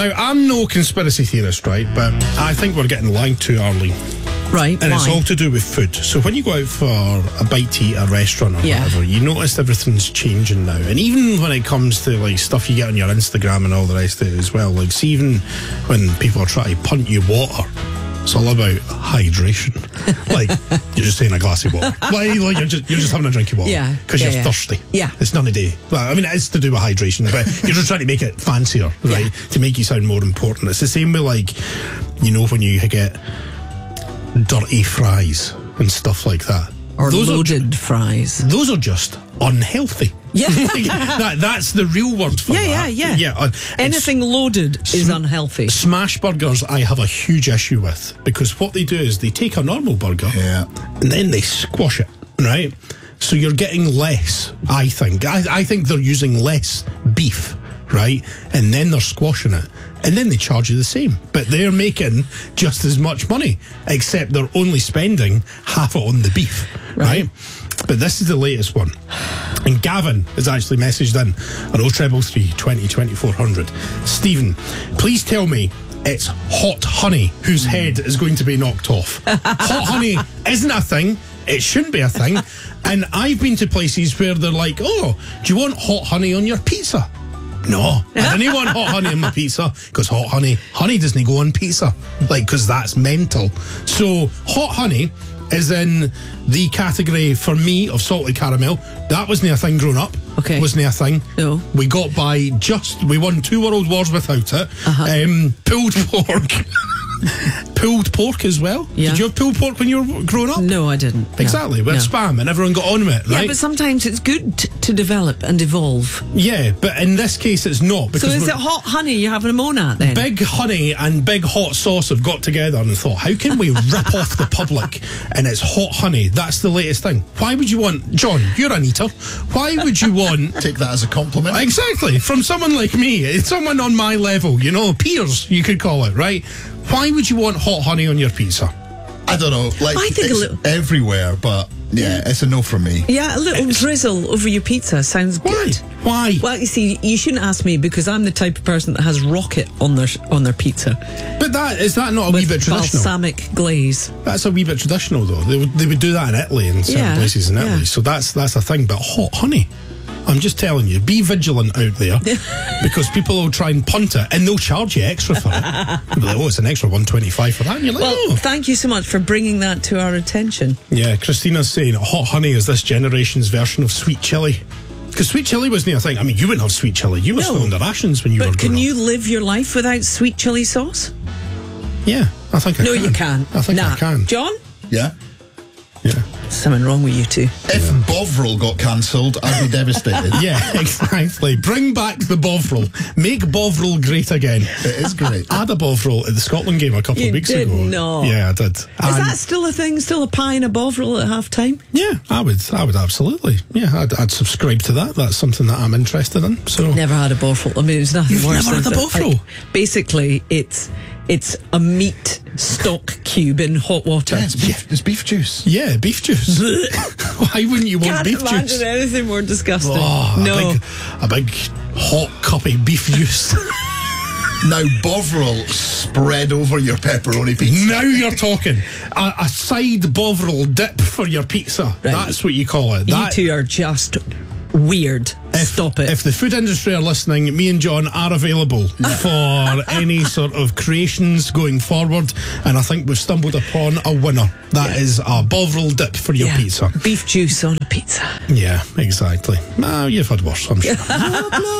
Now, I'm no conspiracy theorist, right? But I think we're getting lied to, Arlene. Right, And why? it's all to do with food. So when you go out for a bite to eat at a restaurant or whatever, you notice everything's changing now. And even when it comes to like stuff you get on your Instagram and all the rest of it as well, like see, even when people are trying to punt you water, it's all about hydration. Like you're just saying a glass of water. Like you're just having a drink of water. Yeah, Because you're thirsty. Yeah. It's none a day. Well, I mean, it is to do with hydration, but you're just trying to make it fancier, right? To make you sound more important. It's the same with like, you know, when you get dirty fries and stuff like that. Or loaded fries. Those are just unhealthy. Yeah. That's the real word for that. Yeah. Anything loaded is unhealthy. Smash burgers I have a huge issue with, because what they do is they take a normal burger and then they squash it, right? So you're getting less, I think. I think they're using less beef, right? And then they're squashing it. And then they charge you the same. But they're making just as much money, except they're only spending half it on the beef, right? But this is the latest one. And Gavin has actually messaged in on 0333 20 2400. Stephen, please tell me it's hot honey whose head is going to be knocked off. Hot honey isn't a thing. It shouldn't be a thing. And I've been to places where they're like, oh, do you want hot honey on your pizza? No, I didn't want hot honey on my pizza, because hot honey doesn't go on pizza, like, because that's mental. So hot honey is in the category for me of salted caramel. That wasn't a thing growing up. Okay. Wasn't a thing. No. We got by we won 2 world wars without it. Pulled pork. Pulled pork as well. Yeah. Did you have pulled pork when you were growing up? No, I didn't. Exactly, with spam, and everyone got on with it, right? Yeah, but sometimes it's good to develop and evolve. Yeah, but in this case it's not. Because So is it hot honey you're having a moan at then? Big honey and big hot sauce have got together and thought, how can we rip off the public? And it's hot honey. That's the latest thing. Why would you want... John, you're an eater. Why would you want... Take that as a compliment. Exactly. From someone like me. It's someone on my level, you know, peers, you could call it, right? Why would you want hot honey on your pizza? I don't know. Like, I think it's everywhere, but yeah, it's a no from me. Yeah, a little drizzle over your pizza sounds good. Why? Well, you see, you shouldn't ask me, because I'm the type of person that has rocket on their pizza. But is that not a wee bit traditional? Balsamic glaze. That's a wee bit traditional, though. They would do that in Italy and certain places in Italy. So that's a thing. But hot honey, I'm just telling you, be vigilant out there, because people will try and punt it and they'll charge you extra for it. They'll be like, oh, it's an extra $1.25 for that. And you're like, Well, thank you so much for bringing that to our attention. Yeah, Christina's saying hot honey is this generation's version of sweet chilli. Because sweet chilli wasn't a thing. I mean, you wouldn't have sweet chilli. You were still on the rations when you were growing But can up. you live your life without sweet chili sauce? Yeah, I think I can. No, you can. I think I can. John? Yeah. Yeah. Something wrong with you two. If Bovril got cancelled, I'd be devastated. Yeah, exactly. Bring back the Bovril. Make Bovril great again. It is great. I had a Bovril at the Scotland game a couple of weeks ago. No. Yeah, I did. Is that still a thing? Still a pie and a Bovril at half time? Yeah, I would absolutely. Yeah, I'd subscribe to that. That's something that I'm interested in. So Never had a Bovril. I mean, there's nothing You've worse never than had a Bovril? Basically, it's a meat stock cube in hot water. Yeah, it's beef juice. yeah, beef juice. Why wouldn't you want Can't beef imagine juice? anything more disgusting. Oh, no. a big hot cup of beef juice. Now, Bovril spread over your pepperoni pizza. Now you're talking. A side Bovril dip for your pizza. Right. That's what you call it. You two are just weird. Stop it. If the food industry are listening, me and John are available for any sort of creations going forward, and I think we've stumbled upon a winner. That is a Bovril dip for your pizza. Beef juice on a pizza. Yeah, exactly. You've had worse, I'm sure.